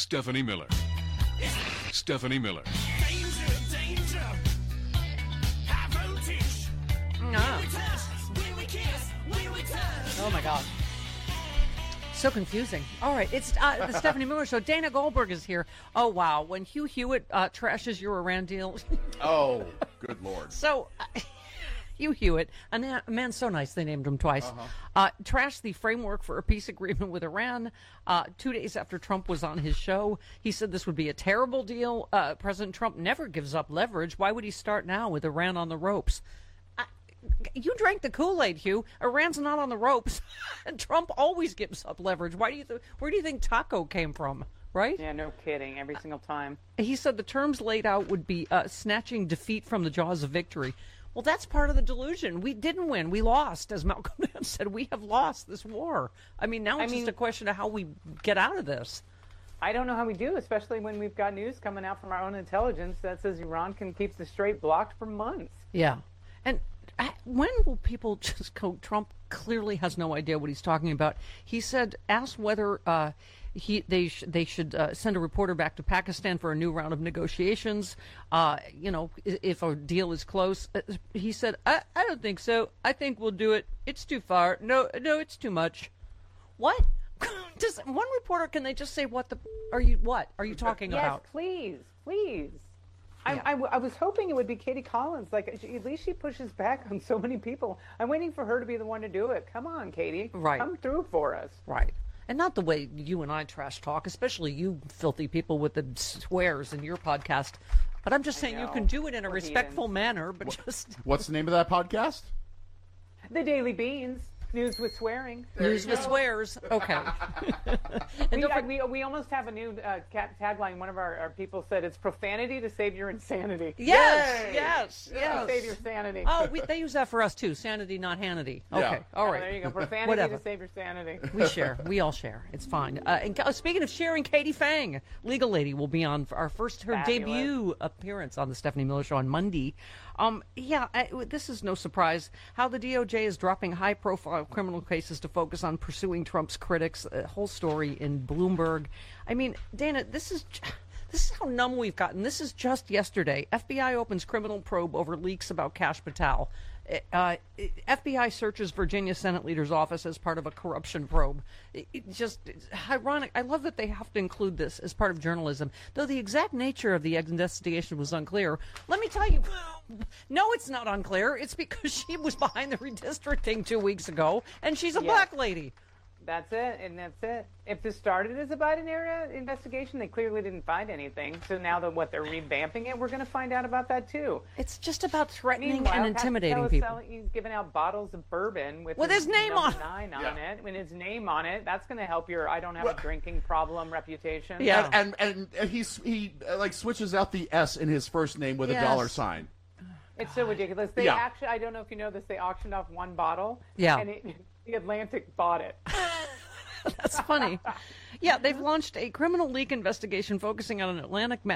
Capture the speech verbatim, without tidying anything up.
Stephanie Miller. Stephanie Miller. Danger, danger. High voltage. No. When we touch, when we kiss, when we touch. Oh, my God. So confusing. All right, it's uh, the Stephanie Miller Show. Dana Goldberg is here. Oh, wow. When Hugh Hewitt uh, trashes your Iran deal. Oh, good Lord. So, uh, Hugh Hewitt, a, na- a man so nice they named him twice, uh-huh. uh, trashed the framework for a peace agreement with Iran uh, two days after Trump was on his show. He said this would be a terrible deal. Uh, President Trump never gives up leverage. Why would he start now with Iran on the ropes? You drank the Kool-Aid, Hugh. Iran's not on the ropes, and Trump always gives up leverage. Why do you? Th- where do you think Taco came from? Right? Yeah, no kidding. Every single time. He said the terms laid out would be uh, snatching defeat from the jaws of victory. Well, that's part of the delusion. We didn't win. We lost, as Malcolm X said. We have lost this war. I mean, now it's I mean, just a question of how we get out of this. I don't know how we do, especially when we've got news coming out from our own intelligence that says Iran can keep the Strait blocked for months. Yeah, and. When will people just go, Trump clearly has no idea what he's talking about. He said, asked whether uh, he they sh- they should uh, send a reporter back to Pakistan for a new round of negotiations. Uh, you know, if a deal is close. Uh, he said, I, I don't think so. I think we'll do it. It's too far. No, no, it's too much. What? Does one reporter, can they just say, what the, are you, what are you talking yes, about? Yes, please, please. I, Yeah. I, I was hoping it would be Katie Collins. Like, she, at least she pushes back on so many people. I'm waiting for her to be the one to do it. Come on, Katie. Right. Come through for us. Right. And not the way you and I trash talk, especially you filthy people with the swears in your podcast. But I'm just saying you can do it in a We're respectful heathens. manner, but just... What's the name of that podcast? The Daily Beans. News with swearing. News with swears. Okay. We, don't I- for- we, we almost have a new uh, cat tagline. One of our, our people said it's profanity to save your insanity. Yes, Yay! yes, yes. To save your sanity. Oh, we, they use that for us, too. Sanity, not Hannity. Okay, Yeah. all Oh, right. there you go. Profanity Whatever. to save your sanity. We share. We all share. It's fine. Uh, and uh, speaking of sharing, Katie Fang, Legal Lady, will be on for our first, her Fabulous. debut appearance on the Stephanie Miller Show on Monday. Um, yeah, I, this is no surprise. How the D O J is dropping high-profile criminal cases to focus on pursuing Trump's critics. A whole story in Bloomberg. I mean, Dana, this is... This is how numb we've gotten. This is just yesterday. F B I opens criminal probe over leaks about Kash Patel. Uh, F B I searches Virginia Senate leader's office as part of a corruption probe. It, it just it's ironic. I love that they have to include this as part of journalism, though the exact nature of the investigation was unclear. Let me tell you, no, it's not unclear. It's because she was behind the redistricting two weeks ago, and she's a Yes. black lady. That's it, and that's it. If this started as a Biden era investigation, they clearly didn't find anything. So now that what they're revamping it, we're going to find out about that too. It's just about threatening Meanwhile, and Kash intimidating Patel is people. selling- he's giving out bottles of bourbon with, With his name number on it. nine on Yeah. it. With his name on it, that's going to help your "I don't have Well- a drinking problem" reputation. Yeah. And and, and he he uh, like switches out the S in his first name with Yes. a dollar sign. It's so ridiculous. They Yeah. actually, I don't know if you know this, they auctioned off one bottle. Yeah. And it, the Atlantic bought it. That's funny. Yeah, they've launched a criminal leak investigation focusing on an Atlantic